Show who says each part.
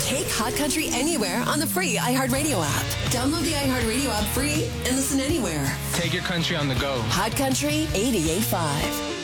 Speaker 1: Take Hot Country anywhere on the free iHeartRadio app. Download the iHeartRadio app free and listen anywhere.
Speaker 2: Take your country on the go.
Speaker 1: Hot Country 88.5.